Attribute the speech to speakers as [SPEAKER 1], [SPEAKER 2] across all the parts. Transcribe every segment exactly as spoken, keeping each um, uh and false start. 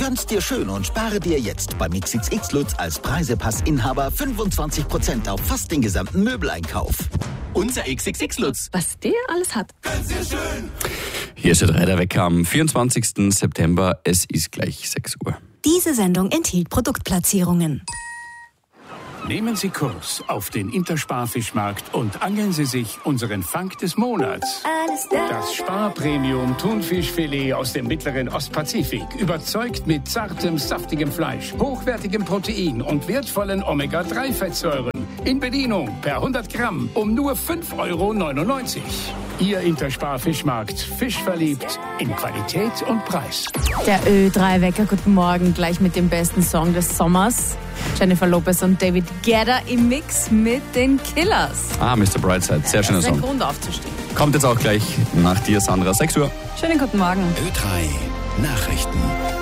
[SPEAKER 1] Gönn's dir schön und spare dir jetzt beim X X X Lutz als Preisepass-Inhaber fünfundzwanzig Prozent auf fast den gesamten Möbeleinkauf. Unser X X X Lutz.
[SPEAKER 2] Was der alles hat.
[SPEAKER 3] Gönn's dir schön.
[SPEAKER 4] Hier ist der drei der Wecker am vierundzwanzigsten September. Es ist gleich sechs Uhr.
[SPEAKER 5] Diese Sendung enthielt Produktplatzierungen.
[SPEAKER 6] Nehmen Sie Kurs auf den Intersparfischmarkt und angeln Sie sich unseren Fang des Monats. Das Sparpremium Thunfischfilet aus dem mittleren Ostpazifik. Überzeugt mit zartem, saftigem Fleisch, hochwertigem Protein und wertvollen Omega drei Fettsäuren. In Bedienung per hundert Gramm um nur fünf Euro neunundneunzig. Ihr Intersparfischmarkt. Fisch verliebt in Qualität und Preis.
[SPEAKER 2] Der Ö drei Wecker, guten Morgen, gleich mit dem besten Song des Sommers. Jennifer Lopez und David Guetta im Mix mit den Killers.
[SPEAKER 4] Ah, Mister Brightside, sehr schöner
[SPEAKER 2] Das ist ein
[SPEAKER 4] Song.
[SPEAKER 2] Grund aufzustehen.
[SPEAKER 4] Kommt jetzt auch gleich nach dir, Sandra, sechs Uhr.
[SPEAKER 2] Schönen guten Morgen.
[SPEAKER 3] Ö drei Nachrichten.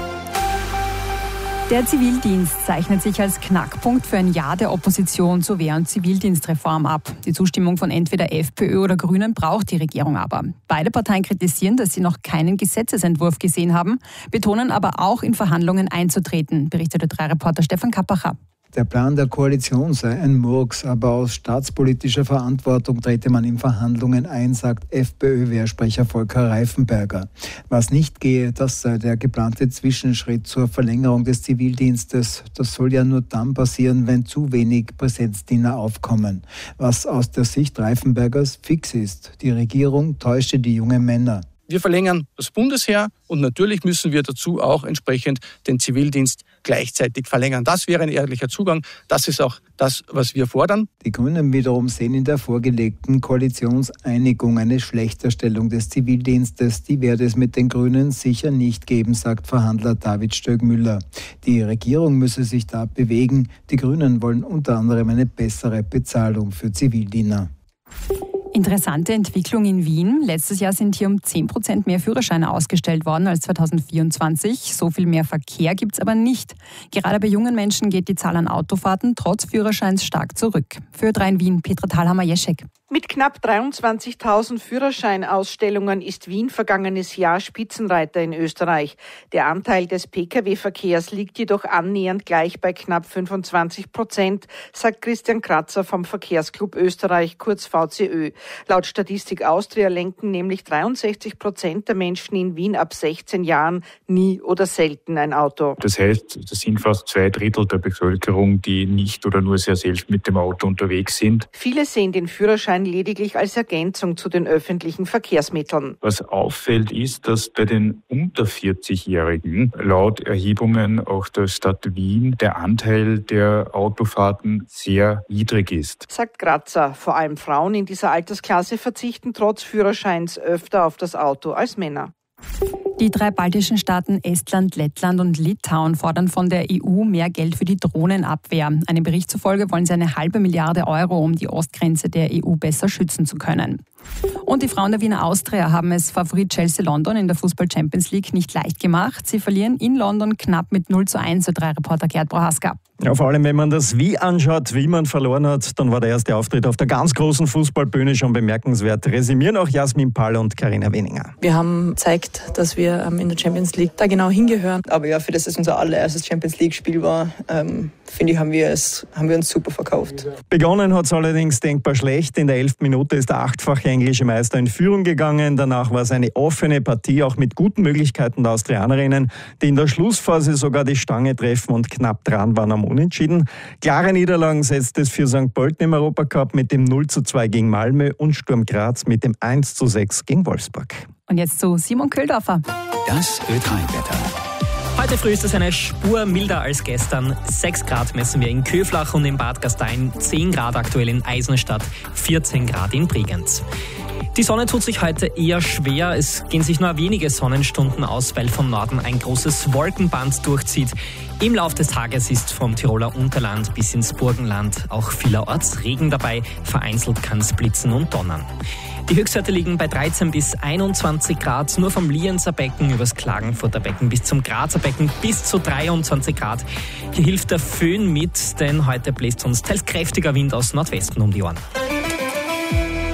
[SPEAKER 7] Der Zivildienst zeichnet sich als Knackpunkt für ein Ja der Opposition zur Wehr- und Zivildienstreform ab. Die Zustimmung von entweder FPÖ oder Grünen braucht die Regierung aber. Beide Parteien kritisieren, dass sie noch keinen Gesetzesentwurf gesehen haben, betonen aber auch, in Verhandlungen einzutreten, berichtete drei Reporter Stefan Kappacher.
[SPEAKER 8] Der Plan der Koalition sei ein Murks, aber aus staatspolitischer Verantwortung trete man in Verhandlungen ein, sagt FPÖ-Wehrsprecher Volker Reifenberger. Was nicht gehe, das sei der geplante Zwischenschritt zur Verlängerung des Zivildienstes. Das soll ja nur dann passieren, wenn zu wenig Präsenzdiener aufkommen. Was aus der Sicht Reifenbergers fix ist: Die Regierung täusche die jungen Männer.
[SPEAKER 9] Wir verlängern das Bundesheer und natürlich müssen wir dazu auch entsprechend den Zivildienst gleichzeitig verlängern. Das wäre ein ehrlicher Zugang. Das ist auch das, was wir fordern.
[SPEAKER 8] Die Grünen wiederum sehen in der vorgelegten Koalitionseinigung eine Schlechterstellung des Zivildienstes. Die werde es mit den Grünen sicher nicht geben, sagt Verhandler David Stöckmüller. Die Regierung müsse sich da bewegen. Die Grünen wollen unter anderem eine bessere Bezahlung für Zivildiener.
[SPEAKER 7] Interessante Entwicklung in Wien. Letztes Jahr sind hier um zehn Prozent mehr Führerscheine ausgestellt worden als zweitausendvierundzwanzig. So viel mehr Verkehr gibt es aber nicht. Gerade bei jungen Menschen geht die Zahl an Autofahrten trotz Führerscheins stark zurück. Für drei in Wien, Petra Thalhammer-Jeschek.
[SPEAKER 10] Mit knapp dreiundzwanzigtausend Führerscheinausstellungen ist Wien vergangenes Jahr Spitzenreiter in Österreich. Der Anteil des Pkw-Verkehrs liegt jedoch annähernd gleich bei knapp fünfundzwanzig Prozent, sagt Christian Kratzer vom Verkehrsclub Österreich, kurz V C Ö. Laut Statistik Austria lenken nämlich dreiundsechzig Prozent der Menschen in Wien ab sechzehn Jahren nie oder selten ein Auto.
[SPEAKER 11] Das heißt, das sind fast zwei Drittel der Bevölkerung, die nicht oder nur sehr selten mit dem Auto unterwegs sind.
[SPEAKER 10] Viele sehen den Führerschein lediglich als Ergänzung zu den öffentlichen Verkehrsmitteln.
[SPEAKER 11] Was auffällt, ist, dass bei den unter vierzig-Jährigen laut Erhebungen auch der Stadt Wien der Anteil der Autofahrten sehr niedrig ist.
[SPEAKER 10] Sagt Kratzer, vor allem Frauen in dieser Altersklasse verzichten trotz Führerscheins öfter auf das Auto als Männer.
[SPEAKER 7] Die drei baltischen Staaten Estland, Lettland und Litauen fordern von der E U mehr Geld für die Drohnenabwehr. Einem Bericht zufolge wollen sie eine halbe Milliarde Euro, um die Ostgrenze der E U besser schützen zu können. Und die Frauen der Wiener Austria haben es Favorit Chelsea London in der Fußball-Champions League nicht leicht gemacht. Sie verlieren in London knapp mit null zu eins, so drei Reporter Gerd Prohaska.
[SPEAKER 12] Ja, vor allem, wenn man das Wie anschaut, wie man verloren hat, dann war der erste Auftritt auf der ganz großen Fußballbühne schon bemerkenswert. Resümieren auch Jasmin Pahl und Carina Weninger.
[SPEAKER 13] Wir haben gezeigt, dass wir in der Champions League da genau hingehören.
[SPEAKER 14] Aber ja, für das es unser allererstes Champions League-Spiel war, ähm, finde ich, haben wir, es, haben wir uns super verkauft.
[SPEAKER 12] Begonnen hat es allerdings denkbar schlecht. In der elften Minute ist der achtfache englische Meister in Führung gegangen. Danach war es eine offene Partie, auch mit guten Möglichkeiten der Austrianerinnen, die in der Schlussphase sogar die Stange treffen und knapp dran waren am Unentschieden. Klare Niederlagen setzt es für Sankt Pölten im Europacup mit dem null zu zwei gegen Malmö und Sturm Graz mit dem eins zu sechs gegen Wolfsburg.
[SPEAKER 7] Und jetzt zu Simon Köhldorfer.
[SPEAKER 3] Das Ö drei Wetter.
[SPEAKER 15] Heute früh ist es eine Spur milder als gestern. sechs Grad messen wir in Köflach und in Bad Gastein, zehn Grad aktuell in Eisenstadt, vierzehn Grad in Bregenz. Die Sonne tut sich heute eher schwer. Es gehen sich nur wenige Sonnenstunden aus, weil vom Norden ein großes Wolkenband durchzieht. Im Laufe des Tages ist vom Tiroler Unterland bis ins Burgenland auch vielerorts Regen dabei. Vereinzelt kann es blitzen und donnern. Die Höchstwerte liegen bei dreizehn bis einundzwanzig Grad, nur vom Lienzer Becken übers Klagenfurter Becken bis zum Grazer Becken bis zu dreiundzwanzig Grad. Hier hilft der Föhn mit, denn heute bläst uns teils kräftiger Wind aus Nordwesten um die Ohren.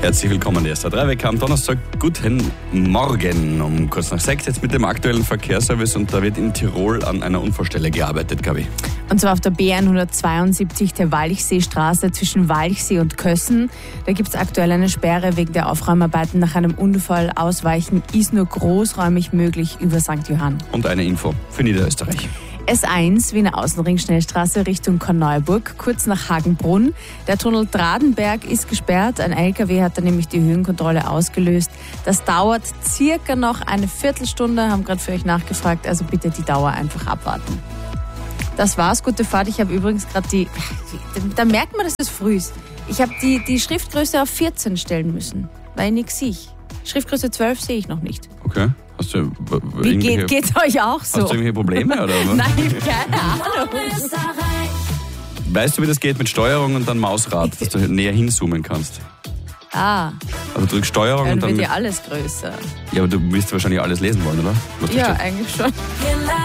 [SPEAKER 4] Herzlich willkommen, der S A drei Wecker am Donnerstag. Guten Morgen um kurz nach sechs, jetzt mit dem aktuellen Verkehrsservice, und da wird in Tirol an einer Unfallstelle gearbeitet, Gabi.
[SPEAKER 2] Und zwar auf der B hundertzweiundsiebzig, der Walchseestraße zwischen Walchsee und Kössen. Da gibt es aktuell eine Sperre wegen der Aufräumarbeiten nach einem Unfall. Ausweichen ist nur großräumig möglich über Sankt Johann.
[SPEAKER 4] Und eine Info für Niederösterreich.
[SPEAKER 2] S eins, Wiener Außenring-Schnellstraße Richtung Korneuburg, kurz nach Hagenbrunn. Der Tunnel Dradenberg ist gesperrt. Ein L K W hat da nämlich die Höhenkontrolle ausgelöst. Das dauert circa noch eine Viertelstunde, haben gerade für euch nachgefragt. Also bitte die Dauer einfach abwarten. Das war's, gute Fahrt. Ich habe übrigens gerade die, da merkt man, dass es früh ist. Ich habe die, die Schriftgröße auf vierzehn stellen müssen, weil ich nichts sehe. Schriftgröße zwölf sehe ich noch nicht.
[SPEAKER 4] Okay. Hast du
[SPEAKER 2] Wie geht, geht's euch auch so?
[SPEAKER 4] Hast du irgendwelche Probleme? Oder?
[SPEAKER 2] Nein, keine Ahnung.
[SPEAKER 4] Weißt du, wie das geht mit Steuerung und dann Mausrad, dass du näher hinzoomen kannst?
[SPEAKER 2] Ah.
[SPEAKER 4] Also du drückst Steuerung
[SPEAKER 2] dann
[SPEAKER 4] und dann...
[SPEAKER 2] wird ja alles größer.
[SPEAKER 4] Ja, aber du willst wahrscheinlich alles lesen wollen, oder?
[SPEAKER 2] Ja, eigentlich schon.